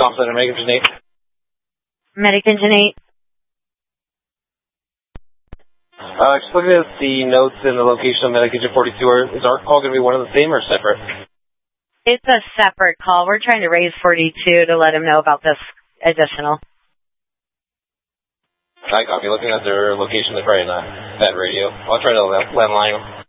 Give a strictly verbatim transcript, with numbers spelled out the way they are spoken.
Comm Center, Medic Engine eight. Medic Engine eight. Uh, just looking at the notes and the location of Medic Engine forty-two, are, is our call going to be one and the same or separate? It's a separate call. We're trying to raise forty-two to let him know about this additional. I copy. Looking at their location, they're probably not that radio. I'll try to landline them.